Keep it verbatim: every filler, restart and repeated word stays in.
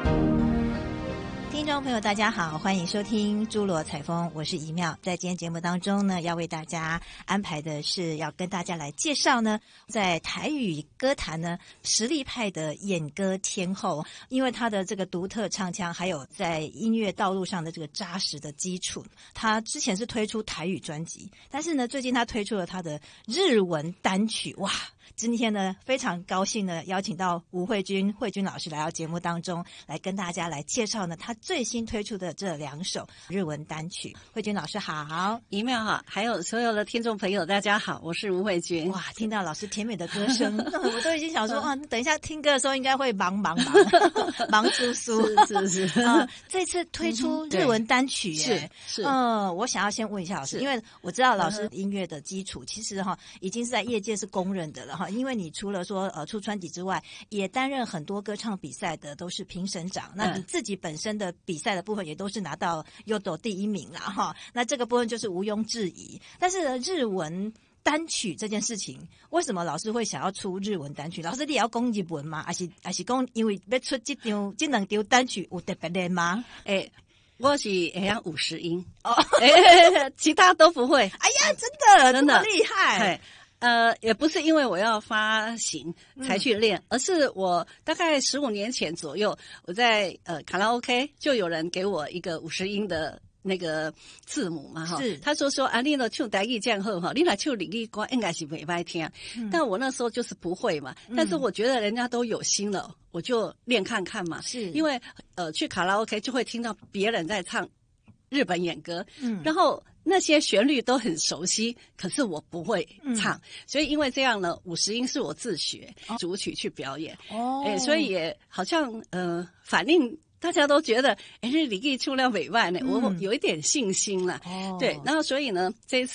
听众朋友大家好，欢迎收听诸罗采风，我是怡妙。在今天节目当中呢，要为大家安排的是要跟大家来介绍呢，在台语歌坛呢实力派的演歌天后，因为她的这个独特唱腔，还有在音乐道路上的这个扎实的基础，她之前是推出台语专辑，但是呢最近她推出了她的日文单曲，哇！今天呢，非常高兴呢，邀请到吴慧君慧君老师来到节目当中，来跟大家来介绍呢，她最新推出的这两首日文单曲。慧君老师好， 怡妙好，还有所有的听众朋友，大家好，我是吴慧君。 哇，听到老师甜美的歌声，我都已经想说，啊，等一下听歌的时候应该会忙忙忙忙酥酥。 是是是， 啊，这次推出日文单曲耶， 是是， 嗯，我想要先问一下老师，因为我知道老师音乐的基础其实哈已经是在业界是公认的了哈。因为你除了说呃出专辑之外，也担任很多歌唱比赛的都是评审长，那你自己本身的比赛的部分也都是拿到优斗第一名啦哈，那这个部分就是毋庸置疑。但是呢日文单曲这件事情，为什么老师会想要出日文单曲？老师你也要讲日文吗？还是还是讲因为要出这张这两张单曲有特别的吗？ 诶、欸我是会晓五十音哦，欸，其他都不会。 哎呀，真的真的厉害！ 呃，也不是因为我要发行才去练，嗯，而是我大概十五年前左右，我在呃卡拉 OK 就有人给我一个五十音的那个字母嘛哈，他说说啊，你若唱台语这样好哈，你若唱闽语歌应该是袂歹听，嗯，但我那时候就是不会嘛，嗯，但是我觉得人家都有心了，我就练看看嘛，是因为呃去卡拉 OK 就会听到别人在唱日本演歌，嗯，然后那些旋律都很熟悉，可是我不会唱，嗯，所以因为这样呢，五十音是我自学，哦，主曲去表演，哦，欸，所以也好像呃反应。大家都觉得，哎，这李毅出了委外呢，我有一点信心了，哦，对，然后所以呢，这一次。